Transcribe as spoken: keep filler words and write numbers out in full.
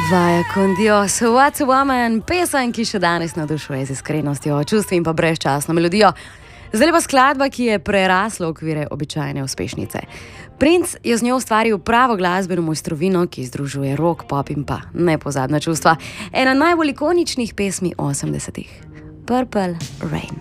Vaya con Dios, What's a Woman, pesem, ki še danes navdušuje z iskrenostjo, čustvi in pa brezčasno melodijo. Zdaj pa skladba, ki je prerasla v okvire običajne uspešnice. Prince je z njo ustvaril pravo glasbeno mojstrovino, ki združuje rock, pop in pa nepozabna čustva. Ena najbolj ikoničnih pesmi osemdesetih. Purple Rain.